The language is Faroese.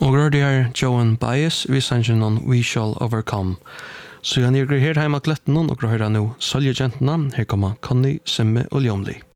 Og det er Joan Baez, vi sannsyn on We Shall Overcome. Så jeg nyr her hjemme av gletten, og hører nå Sølje Gentena, her kommer Conny, Simme og Ljomli.